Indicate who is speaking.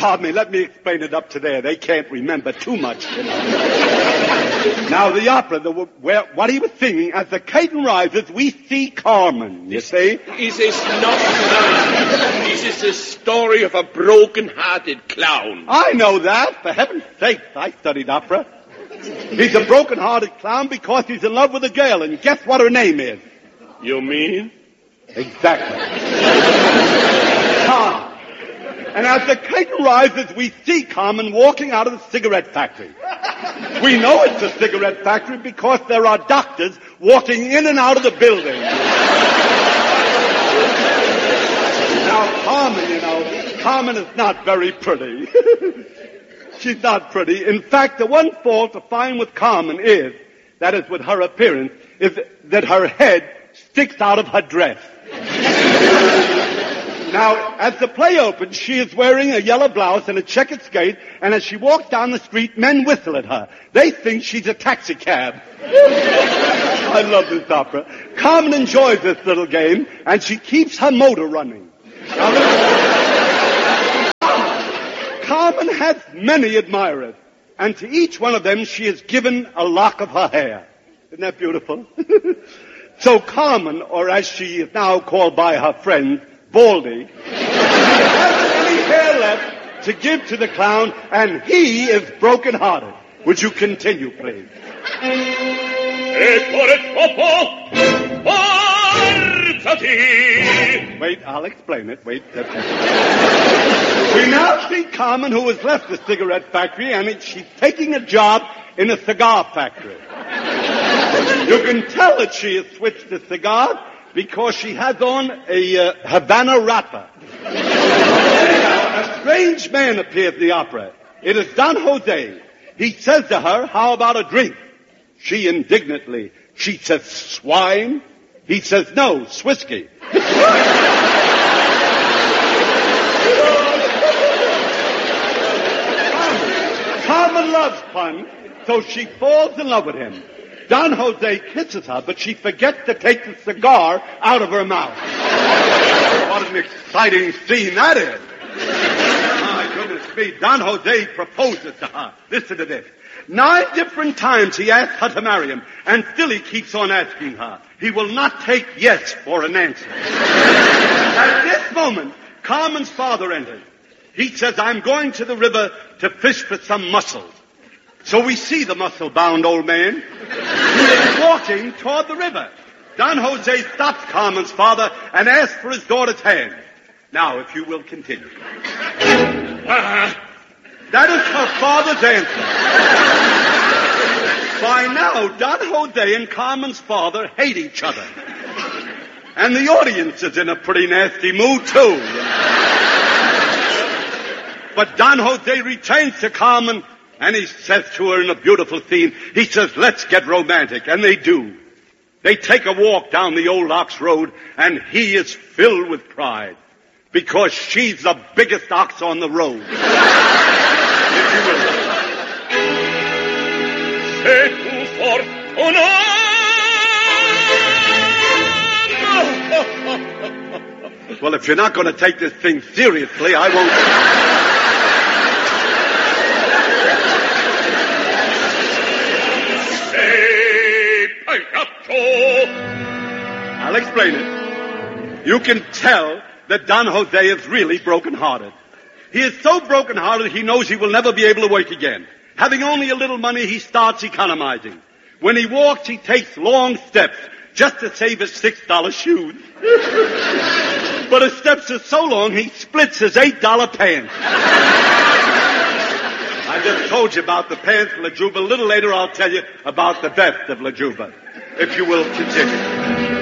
Speaker 1: pardon me, let me explain it up to there. They can't remember too much. Now, the opera, what he was singing, as the curtain rises, we see Carmen, you see?
Speaker 2: Is this not Is this the story of a broken-hearted clown?
Speaker 1: I know that. For heaven's sake, I studied opera. He's a broken-hearted clown because he's in love with a girl, and guess what her name is?
Speaker 2: You mean?
Speaker 1: Exactly. Carmen. And as the curtain rises, we see Carmen walking out of the cigarette factory. We know it's a cigarette factory because there are doctors walking in and out of the building. Now, Carmen is not very pretty. She's not pretty. In fact, the one fault to find with Carmen is with her appearance, is that her head sticks out of her dress. Now, as the play opens, she is wearing a yellow blouse and a checkered skirt, and as she walks down the street, men whistle at her. They think she's a taxi cab. I love this opera. Carmen enjoys this little game, and she keeps her motor running. Carmen has many admirers, and to each one of them she is given a lock of her hair. Isn't that beautiful? So Carmen, or as she is now called by her friends, Baldy, hasn't any hair left to give to the clown, and he is broken-hearted. Would you continue, please? Wait, I'll explain it. Wait. We now see Carmen, who has left the cigarette factory, and she's taking a job in a cigar factory. You can tell that she has switched to cigars because she has on a Havana wrapper. Anyhow, a strange man appears in the opera. It is Don Jose. He says to her, how about a drink? She indignantly, she says, swine? He says, no, Swisky. Carmen loves fun, so she falls in love with him. Don Jose kisses her, but she forgets to take the cigar out of her mouth. What an exciting scene that is. My goodness me, Don Jose proposes to her. Listen to this. 9 different times he asks her to marry him, and still he keeps on asking her. He will not take yes for an answer. At this moment, Carmen's father enters. He says, I'm going to the river to fish for some mussels. So we see the muscle-bound old man. He is walking toward the river. Don Jose stops Carmen's father and asks for his daughter's hand. Now, if you will continue. That is her father's answer. By now, Don Jose and Carmen's father hate each other. And the audience is in a pretty nasty mood, too. But Don Jose returns to Carmen, and he says to her in a beautiful scene, he says, let's get romantic. And they do. They take a walk down the old ox road, and he is filled with pride. Because she's the biggest ox on the road. If you will. Well, if you're not going to take this thing seriously, I won't. I'll explain it. You can tell that Don Jose is really broken-hearted. He is so broken-hearted he knows he will never be able to work again. Having only a little money, he starts economizing. When he walks, he takes long steps just to save his $6 shoes. But his steps are so long, he splits his $8 pants. I just told you about the pants, La Juba. A little later, I'll tell you about the vest of La Juba. If you will continue.